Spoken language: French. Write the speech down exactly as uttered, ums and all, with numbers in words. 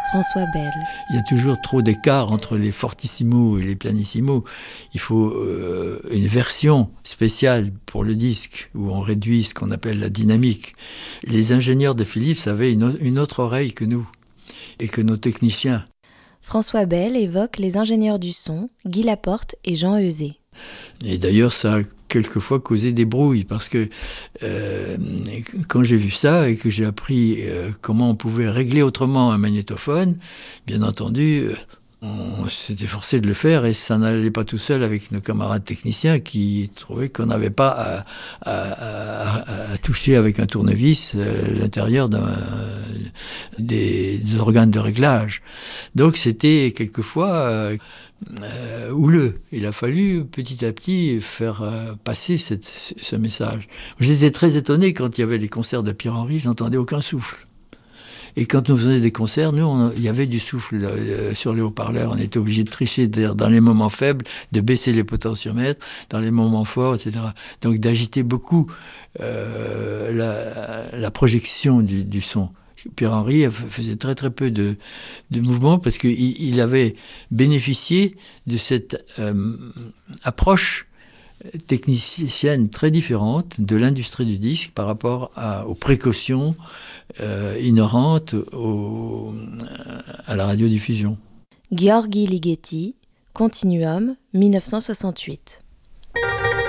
François Bell. Il y a toujours trop d'écart entre les fortissimos et les pianissimos. Il faut euh, une version spéciale pour le disque où on réduit ce qu'on appelle la dynamique. Les ingénieurs de Philips avaient une, une autre oreille que nous et que nos techniciens. François Bell évoque les ingénieurs du son, Guy Laporte et Jean Euzet. Et d'ailleurs, ça a quelquefois causé des brouilles, parce que euh, quand j'ai vu ça et que j'ai appris euh, comment on pouvait régler autrement un magnétophone, bien entendu, euh, on s'était forcé de le faire et ça n'allait pas tout seul avec nos camarades techniciens qui trouvaient qu'on n'avait pas à, à, à, à toucher avec un tournevis euh, l'intérieur d'un, des, des organes de réglage. Donc c'était quelquefois euh, euh, houleux. Il a fallu petit à petit faire euh, passer cette, ce message. J'étais très étonné quand il y avait les concerts de Pierre-Henry, je n'entendais aucun souffle. Et quand nous faisions des concerts, nous, on, il y avait du souffle euh, sur les haut-parleurs. On était obligé de tricher dans les moments faibles, de baisser les potentiomètres, dans les moments forts, et cetera. Donc d'agiter beaucoup euh, la, la projection du, du son. Pierre-Henry faisait très très peu de, de mouvements parce qu'il il avait bénéficié de cette euh, approche technicienne très différente de l'industrie du disque par rapport à, aux précautions euh, inhérentes au, à la radiodiffusion. Gheorghi Ligeti, Continuum, mille neuf cent soixante-huit.